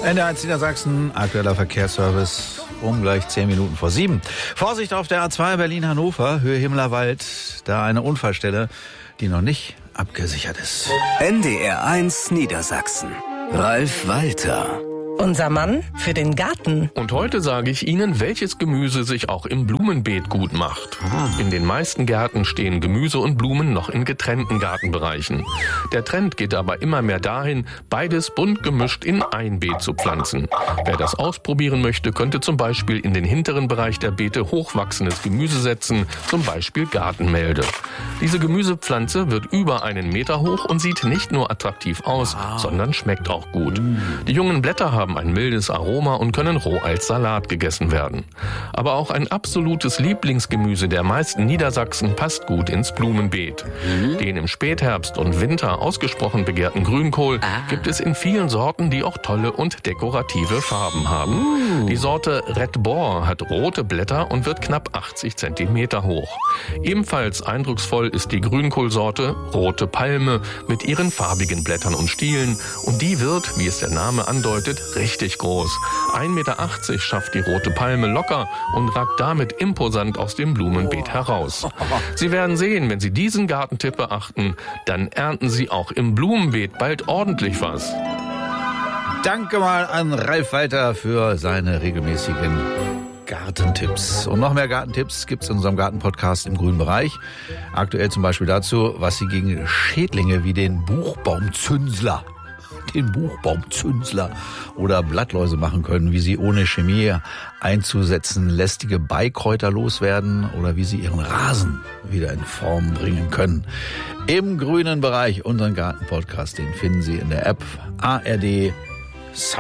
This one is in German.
NDR1 Niedersachsen, aktueller Verkehrsservice um gleich 10 Minuten vor 7. Vorsicht auf der A2 Berlin-Hannover, Höhe Himmlerwald, da eine Unfallstelle, die noch nicht abgesichert ist. NDR1 Niedersachsen. Ralf Walter. Unser Mann für den Garten. Und heute sage ich Ihnen, welches Gemüse sich auch im Blumenbeet gut macht. In den meisten Gärten stehen Gemüse und Blumen noch in getrennten Gartenbereichen. Der Trend geht aber immer mehr dahin, beides bunt gemischt in ein Beet zu pflanzen. Wer das ausprobieren möchte, könnte zum Beispiel in den hinteren Bereich der Beete hochwachsendes Gemüse setzen, zum Beispiel Gartenmelde. Diese Gemüsepflanze wird über 1 Meter hoch und sieht nicht nur attraktiv aus, sondern schmeckt auch gut. Die jungen Blätter haben ein mildes Aroma und können roh als Salat gegessen werden. Aber auch ein absolutes Lieblingsgemüse der meisten Niedersachsen passt gut ins Blumenbeet. Den im Spätherbst und Winter ausgesprochen begehrten Grünkohl gibt es in vielen Sorten, die auch tolle und dekorative Farben haben. Die Sorte Red Boar hat rote Blätter und wird knapp 80 Zentimeter hoch. Ebenfalls eindrucksvoll ist die Grünkohlsorte Rote Palme mit ihren farbigen Blättern und Stielen. Und die wird, wie es der Name andeutet, richtig groß. 1,80 Meter schafft die Rote Palme locker und ragt damit imposant aus dem Blumenbeet heraus. Sie werden sehen, wenn Sie diesen Gartentipp beachten, dann ernten Sie auch im Blumenbeet bald ordentlich was. Danke mal an Ralf Walter für seine regelmäßigen Gartentipps. Und noch mehr Gartentipps gibt's in unserem Gartenpodcast im grünen Bereich. Aktuell zum Beispiel dazu, was Sie gegen Schädlinge wie den Buchbaumzünsler oder Blattläuse machen können, wie sie ohne Chemie einzusetzen lästige Beikräuter loswerden oder wie sie ihren Rasen wieder in Form bringen können. Im grünen Bereich, unseren Gartenpodcast, den finden Sie in der App ARD Sound.